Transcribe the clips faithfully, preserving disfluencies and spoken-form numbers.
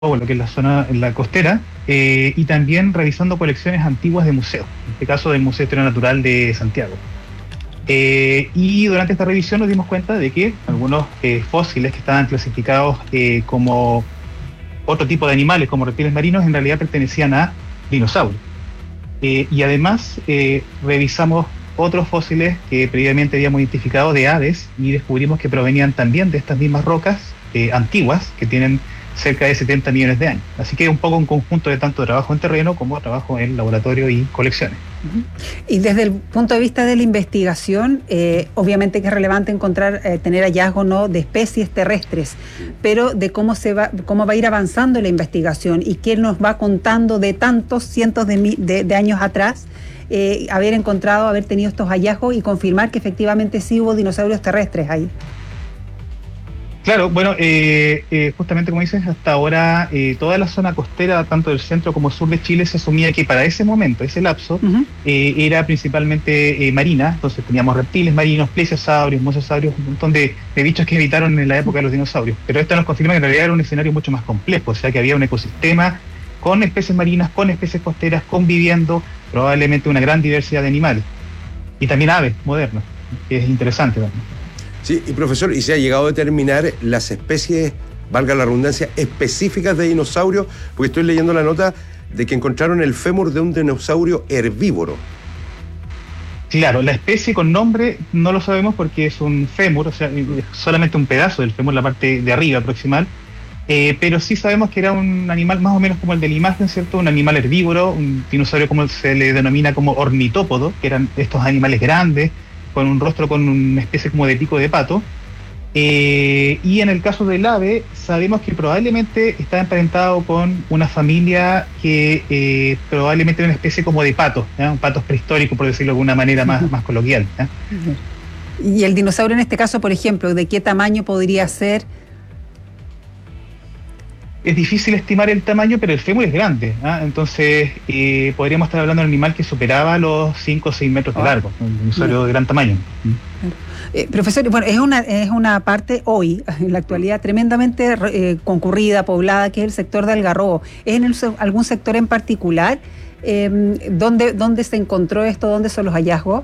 o lo que es la zona en la costera, eh, y también revisando colecciones antiguas de museos, en este caso del Museo de Historia Natural de Santiago. Eh, y durante esta revisión nos dimos cuenta de que algunos eh, fósiles que estaban clasificados eh, como otro tipo de animales, como reptiles marinos, en realidad pertenecían a dinosaurios. Eh, y además eh, revisamos otros fósiles que previamente habíamos identificado de aves y descubrimos que provenían también de estas mismas rocas eh, antiguas que tienen cerca de setenta millones de años. Así que un poco un conjunto de tanto trabajo en terreno como trabajo en laboratorio y colecciones. Y desde el punto de vista de la investigación, eh, obviamente que es relevante encontrar, eh, tener hallazgos no de especies terrestres, pero de cómo se va, cómo va a ir avanzando la investigación y qué nos va contando de tantos cientos de, de, de años atrás, eh, haber encontrado, haber tenido estos hallazgos y confirmar que efectivamente sí hubo dinosaurios terrestres ahí. Claro, bueno, eh, eh, justamente como dices, hasta ahora eh, toda la zona costera, tanto del centro como sur de Chile, se asumía que para ese momento, ese lapso, uh-huh. eh, era principalmente eh, marina. Entonces teníamos reptiles marinos, plesiosaurios, mosasaurios, un montón de, de bichos que evitaron en la época de los dinosaurios. Pero esto nos confirma que en realidad era un escenario mucho más complejo, o sea que había un ecosistema con especies marinas, con especies costeras, conviviendo, probablemente una gran diversidad de animales. Y también aves modernas, que es interesante también. Sí, y profesor, ¿y se ha llegado a determinar las especies, valga la redundancia, específicas de dinosaurios? Porque estoy leyendo la nota de que encontraron el fémur de un dinosaurio herbívoro. Claro, la especie con nombre no lo sabemos porque es un fémur, o sea, solamente un pedazo del fémur, la parte de arriba proximal, eh, pero sí sabemos que era un animal más o menos como el de la imagen, ¿cierto? Un animal herbívoro, un dinosaurio como se le denomina como ornitópodo, que eran estos animales grandes, con un rostro con una especie como de pico de pato, eh, y en el caso del ave sabemos que probablemente está emparentado con una familia que eh, probablemente era una especie como de pato, ¿eh? Un pato prehistórico, por decirlo de alguna manera más, más coloquial, ¿eh? Y el dinosaurio en este caso, por ejemplo, ¿de qué tamaño podría ser? Es difícil estimar el tamaño, pero el fémur es grande, ¿eh? Entonces eh, podríamos estar hablando de un animal que superaba los cinco o seis metros de largo, un dinosaurio de gran tamaño. Eh, profesor, bueno, es una, es una parte hoy, en la actualidad, tremendamente eh, concurrida, poblada, que es el sector de Algarrobo. ¿Es en el, algún sector en particular? Eh, ¿dónde, ¿Dónde se encontró esto? ¿Dónde son los hallazgos?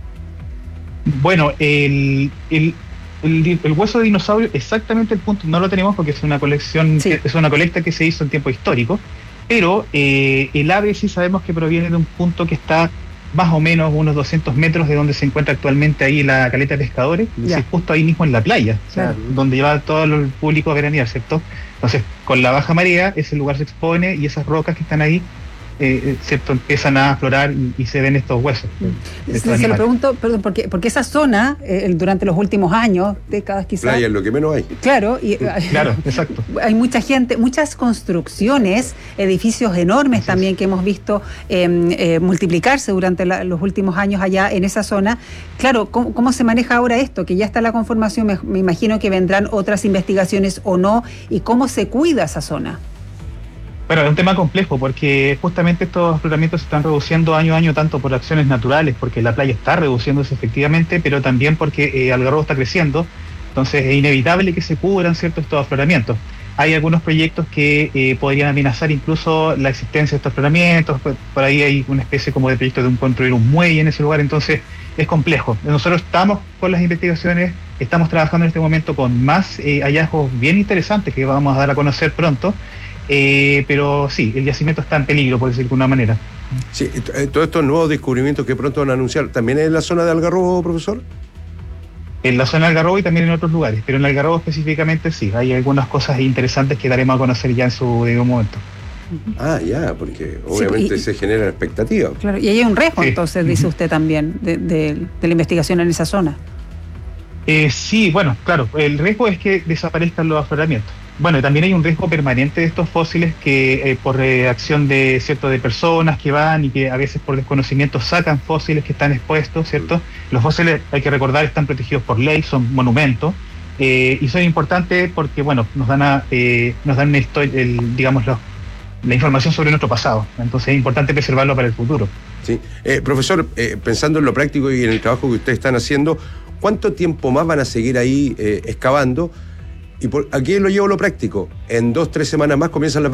Bueno, el... el El, el hueso de dinosaurio, exactamente el punto no lo tenemos porque es una colección, sí. es una colecta que se hizo en tiempo histórico, pero eh, el ave sí sabemos que proviene de un punto que está más o menos unos doscientos metros de donde se encuentra actualmente ahí la caleta de pescadores, es decir, justo ahí mismo en la playa, o sea, claro. donde lleva todo el público a veranear, ¿cierto? Entonces, con la baja marea, ese lugar se expone y esas rocas que están ahí Eh, ¿cierto? empiezan a aflorar y, y se ven estos huesos. Mm. Se, se lo pregunto, perdón, porque, porque esa zona, eh, durante los últimos años, décadas quizás... Playa es lo que menos hay. Claro, y, claro, exacto. Hay mucha gente, muchas construcciones, edificios enormes Así también es. que hemos visto eh, eh, multiplicarse durante la, los últimos años allá en esa zona. Claro, ¿cómo, cómo se maneja ahora esto? Que ya está la conformación, me, me imagino que vendrán otras investigaciones o no, y cómo se cuida esa zona. Bueno, es un tema complejo porque justamente estos afloramientos se están reduciendo año a año tanto por acciones naturales, porque la playa está reduciéndose efectivamente, pero también porque eh, Algarrobo está creciendo, entonces es inevitable que se cubran ciertos estos afloramientos. Hay algunos proyectos que eh, podrían amenazar incluso la existencia de estos afloramientos, por, por ahí hay una especie como de proyecto de un construir un muelle en ese lugar, entonces es complejo. Nosotros estamos con las investigaciones, estamos trabajando en este momento con más eh, hallazgos bien interesantes que vamos a dar a conocer pronto. Eh, pero sí, el yacimiento está en peligro, por decir de alguna manera. Sí, todos estos nuevos descubrimientos que pronto van a anunciar, ¿también en la zona de Algarrobo, profesor? En la zona de Algarrobo y también en otros lugares, pero en Algarrobo específicamente sí, hay algunas cosas interesantes que daremos a conocer ya en su debido momento. Ah, ya, porque obviamente sí, y, se genera expectativa. Claro, y hay un riesgo, sí. entonces, dice usted también, de, de, de la investigación en esa zona. Eh, sí, bueno, claro, el riesgo es que desaparezcan los afloramientos. Bueno, también hay un riesgo permanente de estos fósiles que eh, por reacción de cierto de personas que van y que a veces por desconocimiento sacan fósiles que están expuestos, ¿cierto? Los fósiles, hay que recordar, están protegidos por ley, son monumentos, eh, y son importantes porque, bueno, nos dan a, eh, nos dan una historia, el, digamos, lo, la información sobre nuestro pasado. Entonces es importante preservarlo para el futuro. Sí, eh, profesor, eh, pensando en lo práctico y en el trabajo que ustedes están haciendo, ¿cuánto tiempo más van a seguir ahí eh, excavando? Y por aquí lo llevo a lo práctico. En dos, tres semanas más comienzan las